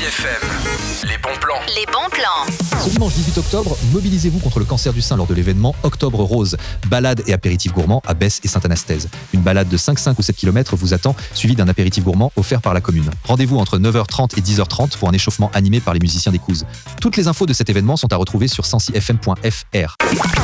FM. Les bons plans. Les bons plans. Ce dimanche 18 octobre, mobilisez-vous contre le cancer du sein lors de l'événement Octobre Rose, balade et apéritif gourmand à Besse et Sainte-Anastaise. Une balade de 5 ou 7 km vous attend, suivie d'un apéritif gourmand offert par la commune. Rendez-vous entre 9h30 et 10h30 pour un échauffement animé par les musiciens des Couzes. Toutes les infos de cet événement sont à retrouver sur 106fm.fr.